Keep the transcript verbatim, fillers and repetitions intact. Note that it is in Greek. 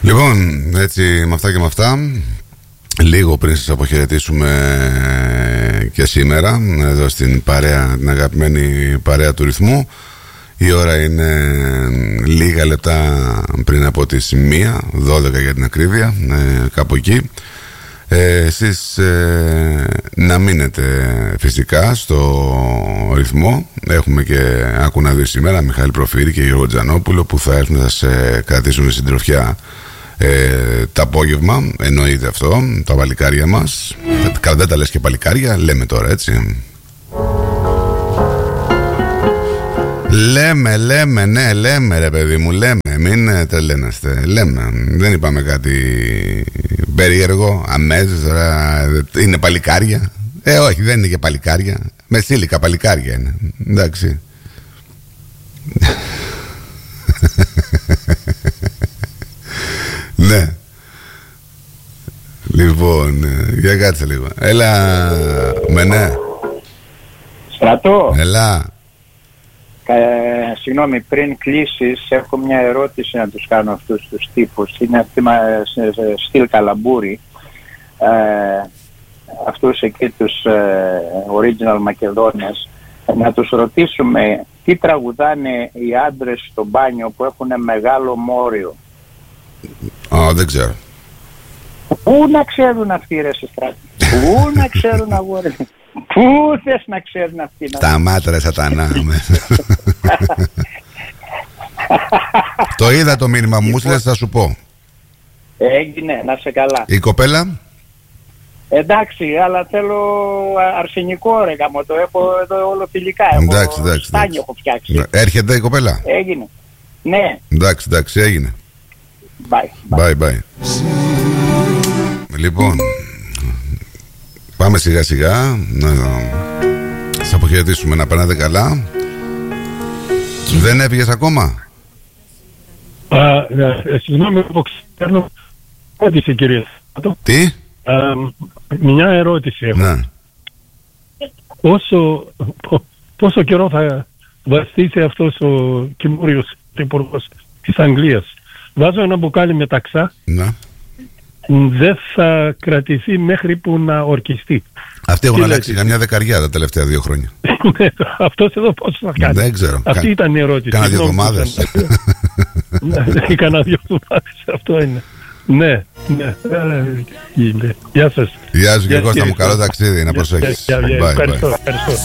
Λοιπόν, έτσι με αυτά και με αυτά, λίγο πριν σας αποχαιρετήσουμε και σήμερα εδώ στην παρέα, την αγαπημένη παρέα του ρυθμού, η ώρα είναι λίγα λεπτά πριν από τις μία, δώδεκα για την ακρίβεια, ε, κάπου εκεί. Ε, εσείς ε, να μείνετε φυσικά στο ρυθμό. Έχουμε και άκου να δει σήμερα Μιχάλη Προφύρη και Γιώργο Τζανόπουλο που θα έρθουν να σε κρατήσουν συντροφιά ε, το απόγευμα. Εννοείται αυτό, τα παλικάρια μας. Καλά, δεν τα λες και παλικάρια, λέμε τώρα, έτσι. Λέμε, λέμε, ναι, λέμε ρε παιδί μου, λέμε, μην τρελαίνεστε, λέμε, δεν είπαμε κάτι περίεργο, αμέσως, τώρα είναι παλικάρια, ε όχι δεν είναι και παλικάρια, μεσήλικα παλικάρια είναι, εντάξει. Ναι. Λοιπόν, για κάτσε λίγο, έλα, με ναι. Στρατό. Έλα. Ε, συγγνώμη, πριν κλείσεις έχω μια ερώτηση να τους κάνω αυτούς τους τύπους. Είναι στυλ καλαμπούρι, ε, αυτούς εκεί τους ε, original Μακεδόνες, να τους ρωτήσουμε τι τραγουδάνε οι άντρες στο μπάνιο που έχουν μεγάλο μόριο. Α, δεν ξέρω. Πού να ξέρουν αυτοί ρε σε Στράτη, πού να ξέρουν αγόρι. Πού θες να ξέρουν αυτοί. Τα μάτρα σατανά. Το είδα το μήνυμα μου, μου θα σου πω. Έγινε, να σε καλά. Η κοπέλα. Εντάξει, αλλά θέλω αρσενικό ρε γάμο, το έχω εδώ όλο φιλικά. Εντάξει, εντάξει. Στάνιο έχω φτιάξει. Έρχεται η κοπέλα. Έγινε. Ναι. Εντάξει, εντάξει, έγινε. Bye, bye, bye. Λοιπόν, πάμε σιγά σιγά να σας αποχαιρετήσουμε, να περνάτε καλά. Δεν έφυγες ακόμα? Α, ε, συγγνώμη που ξέρω. Ερώτηση κύριε. Τι? Α, μια ερώτηση έχω. Ναι. Πόσο, πόσο καιρό θα βαστήσει αυτός ο καινούριος υπουργός της Αγγλίας? Βάζω ένα μπουκάλι με ταξά. Ναι. Δεν θα κρατηθεί μέχρι που να ορκιστεί. Αυτοί έχουν αλλάξει για μια δεκαριά τα τελευταία δύο χρόνια. Αυτός εδώ πώς θα κάνει? Δεν ξέρω. Αυτή ήταν η ερώτηση. Κάνα δύο εβδομάδες. Ναι, κάνα δύο εβδομάδες. Αυτό είναι. Ναι, ναι. Γεια σας. Γεια σου και Κώστα μου, καλό ταξίδι, να προσέχεις. Ευχαριστώ, ευχαριστώ.